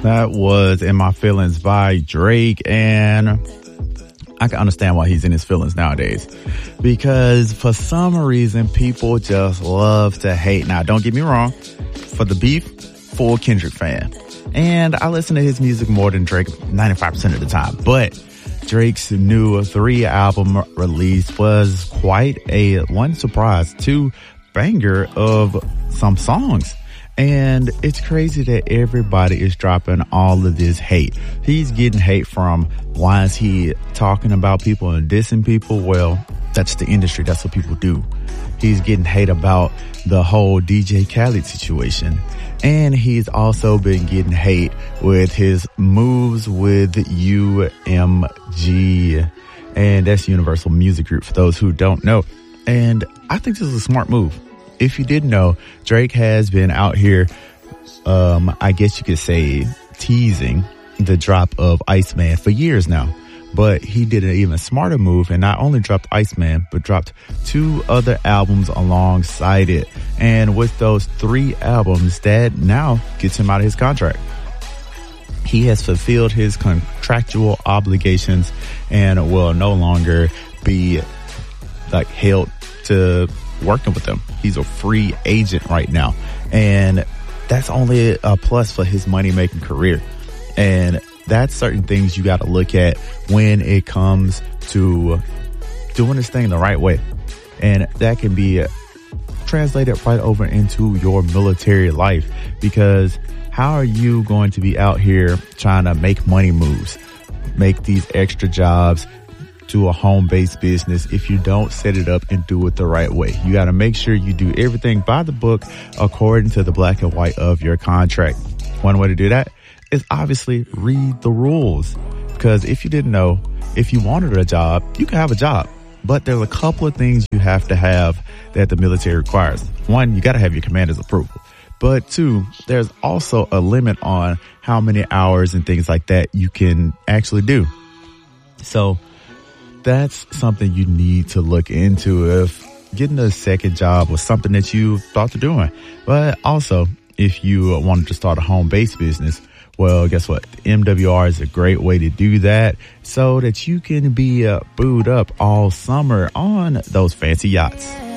That was In My Feelings by Drake, and I can understand why he's in his feelings nowadays, because for some reason people just love to hate. Now, don't get me wrong, for the beef, full Kendrick fan, and I listen to his music more than Drake 95% of the time, but Drake's new 3-album release was quite a one surprise, 2 banger of some songs. And it's crazy that everybody is dropping all of this hate. He's getting hate from, why is he talking about people and dissing people? Well, that's the industry. That's what people do. He's getting hate about the whole DJ Khaled situation. And he's also been getting hate with his moves with UMG. And that's Universal Music Group, for those who don't know. And I think this is a smart move. If you didn't know, Drake has been out here, I guess you could say, teasing the drop of Iceman for years now. But he did an even smarter move and not only dropped Iceman, but dropped 2 other albums alongside it. And with those 3 albums, that now gets him out of his contract. He has fulfilled his contractual obligations and will no longer be held to working with them. He's a free agent right now, and that's only a plus for his money-making career. And that's certain things you got to look at when it comes to doing this thing the right way, and that can be translated right over into your military life, because how are you going to be out here trying to make money moves, make these extra jobs, to a home-based business if you don't set it up and do it the right way? You got to make sure you do everything by the book according to the black and white of your contract. One way to do that is obviously read the rules, because if you didn't know, if you wanted a job, you can have a job, but there's a couple of things you have to have that the military requires. 1, you got to have your commander's approval, but 2, there's also a limit on how many hours and things like that you can actually do. So that's something you need to look into if getting a second job was something that you thought of doing. But also, if you wanted to start a home-based business, well, guess what? The MWR is a great way to do that, so that you can be booed up all summer on those fancy yachts.